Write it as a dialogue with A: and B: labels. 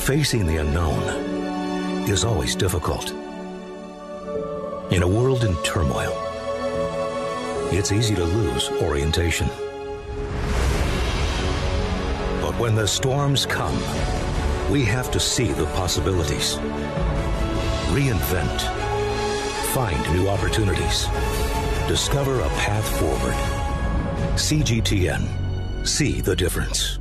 A: Facing the unknown is always difficult. In a world in turmoil, it's easy to lose orientation. But when the storms come, we have to see the possibilities. Reinvent. Find new opportunities. Discover a path forward. CGTN. See the difference.